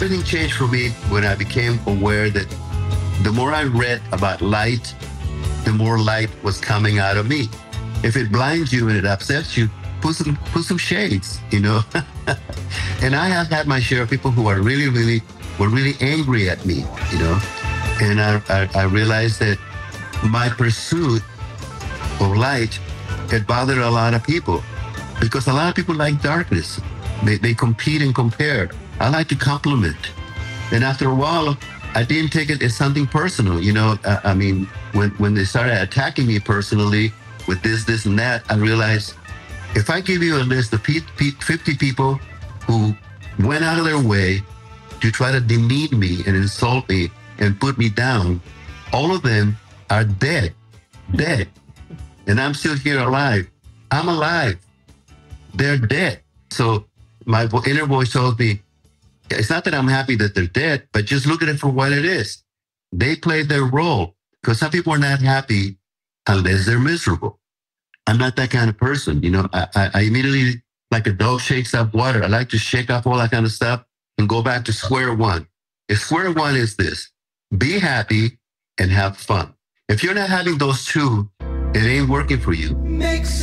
everything changed for me when I became aware that the more I read about light, the more light was coming out of me. If it blinds you and it upsets you, put some shades, you know. And I have had my share of people who are were really angry at me, you know. And I realized that my pursuit of light had bothered a lot of people because a lot of people like darkness. They compete and compare. I like to compliment. And after a while, I didn't take it as something personal. You know, I mean, when they started attacking me personally with this, and that, I realized if I give you a list of 50 people who went out of their way to try to demean me and insult me and put me down, all of them are dead. And I'm still here alive. I'm alive. They're dead. So my inner voice told me, it's not that I'm happy that they're dead, but just look at it for what it is. They played their role because some people are not happy unless they're miserable. I'm not that kind of person. You know, I immediately, like a dog shakes up water, I like to shake off all that kind of stuff and go back to square one. If square one is this, be happy and have fun. If you're not having those two, it ain't working for you.